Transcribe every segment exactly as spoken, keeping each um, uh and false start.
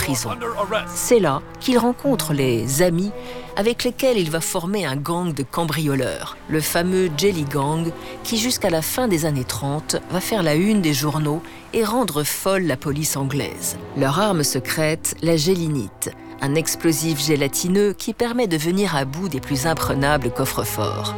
prison. C'est là qu'il rencontre les amis avec lesquels il va former un gang de cambrioleurs, le fameux Jelly Gang, qui jusqu'à la fin des années trente va faire la une des journaux et rendre folle la police anglaise. Leur arme secrète, la gélinite, un explosif gélatineux qui permet de venir à bout des plus imprenables coffres-forts.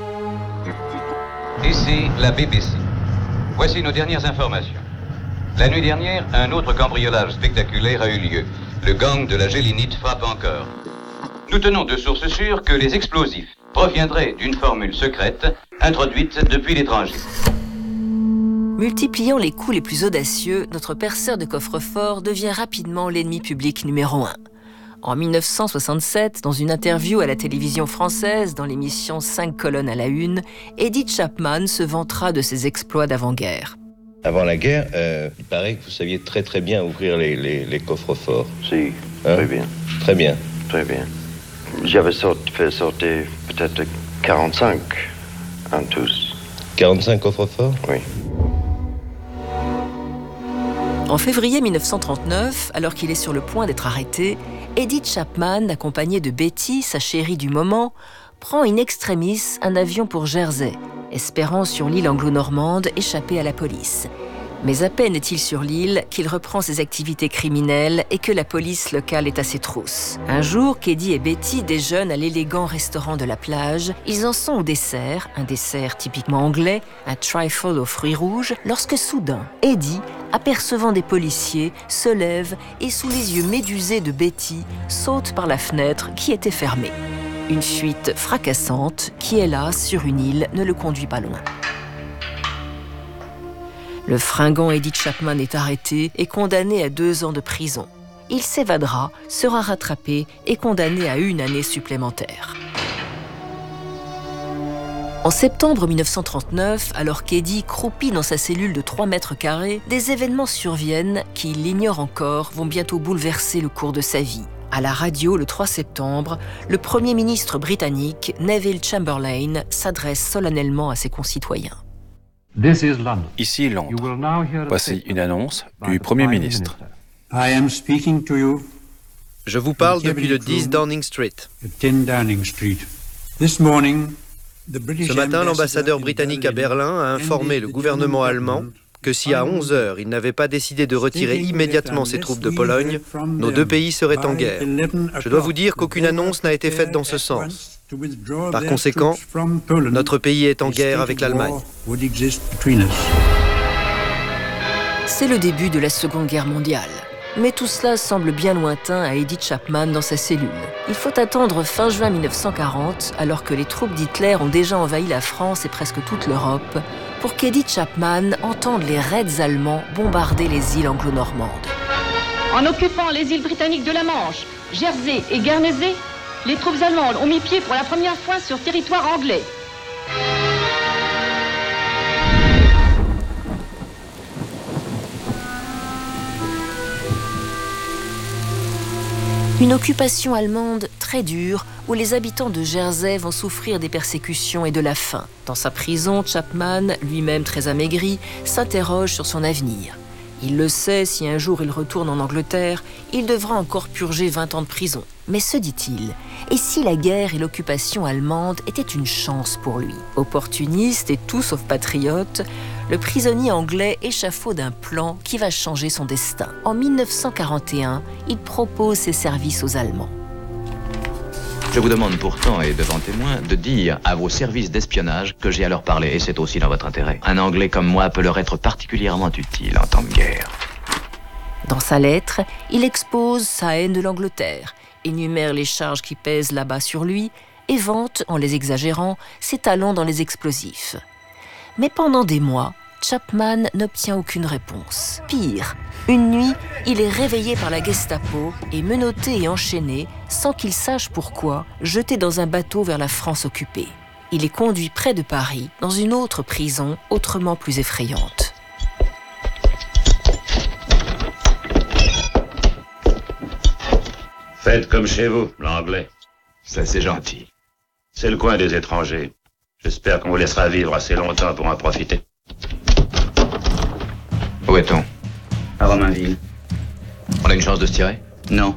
Ici, la B B C. Voici nos dernières informations. La nuit dernière, un autre cambriolage spectaculaire a eu lieu. Le gang de la gélinite frappe encore. Nous tenons de sources sûres que les explosifs proviendraient d'une formule secrète introduite depuis l'étranger. Multipliant les coups les plus audacieux, notre perceur de coffre-fort devient rapidement l'ennemi public numéro un. En mille neuf cent soixante-sept, dans une interview à la télévision française, dans l'émission cinq colonnes à la une, Eddie Chapman se vantera de ses exploits d'avant-guerre. Avant la guerre, euh, il paraît que vous saviez très très bien ouvrir les, les, les coffres-forts. Si, Hein? très bien, Très bien. très bien. J'avais sorti, fait sortir peut-être quarante-cinq en tous. quarante-cinq coffres-forts? Oui. En février mille neuf cent trente-neuf, alors qu'il est sur le point d'être arrêté, Eddie Chapman, accompagné de Betty, sa chérie du moment, prend in extremis un avion pour Jersey, espérant sur l'île anglo-normande échapper à la police. Mais à peine est-il sur l'île qu'il reprend ses activités criminelles et que la police locale est à ses trousses. Un jour, qu'Eddie et Betty déjeunent à l'élégant restaurant de la plage. Ils en sont au dessert, un dessert typiquement anglais, un trifle aux fruits rouges, lorsque soudain, Eddie, apercevant des policiers, se lève et sous les yeux médusés de Betty, saute par la fenêtre qui était fermée. Une fuite fracassante qui, hélas, sur une île, ne le conduit pas loin. Le fringant Eddie Chapman est arrêté et condamné à deux ans de prison. Il s'évadera, sera rattrapé et condamné à une année supplémentaire. En septembre mille neuf cent trente-neuf, alors qu'Eddie croupit dans sa cellule de trois mètres carrés, des événements surviennent qui, il l'ignore encore, vont bientôt bouleverser le cours de sa vie. À la radio, le trois septembre, le Premier ministre britannique, Neville Chamberlain, s'adresse solennellement à ses concitoyens. Ici Londres. Voici une annonce du Premier ministre. Je vous parle depuis le dix Downing Street. Ce matin, l'ambassadeur britannique à Berlin a informé le gouvernement allemand que si à onze heures il n'avait pas décidé de retirer immédiatement ses troupes de Pologne, nos deux pays seraient en guerre. Je dois vous dire qu'aucune annonce n'a été faite dans ce sens. Par conséquent, notre pays est en guerre avec l'Allemagne. C'est le début de la Seconde Guerre mondiale. Mais tout cela semble bien lointain à Eddie Chapman dans sa cellule. Il faut attendre fin juin mille neuf cent quarante, alors que les troupes d'Hitler ont déjà envahi la France et presque toute l'Europe, pour qu'Eddie Chapman entende les raids allemands bombarder les îles anglo-normandes. En occupant les îles britanniques de la Manche, Jersey et Guernesey, les troupes allemandes ont mis pied pour la première fois sur territoire anglais. Une occupation allemande très dure où les habitants de Jersey vont souffrir des persécutions et de la faim. Dans sa prison, Chapman, lui-même très amaigri, s'interroge sur son avenir. Il le sait, si un jour il retourne en Angleterre, il devra encore purger vingt ans de prison. Mais se dit-il, et si la guerre et l'occupation allemande étaient une chance pour lui? Opportuniste et tout sauf patriote, le prisonnier anglais échafaude un plan qui va changer son destin. En mille neuf cent quarante et un, il propose ses services aux Allemands. Je vous demande pourtant, et devant témoins, de dire à vos services d'espionnage que j'ai à leur parler, et c'est aussi dans votre intérêt. Un Anglais comme moi peut leur être particulièrement utile en temps de guerre. Dans sa lettre, il expose sa haine de l'Angleterre, énumère les charges qui pèsent là-bas sur lui et vante, en les exagérant, ses talents dans les explosifs. Mais pendant des mois, Chapman n'obtient aucune réponse. Pire, une nuit, il est réveillé par la Gestapo et menotté et enchaîné, sans qu'il sache pourquoi, jeté dans un bateau vers la France occupée. Il est conduit près de Paris, dans une autre prison, autrement plus effrayante. Faites comme chez vous, l'anglais. Ça, c'est gentil. C'est le coin des étrangers. J'espère qu'on vous laissera vivre assez longtemps pour en profiter. Où est-on? À Romainville. On a une chance de se tirer? Non.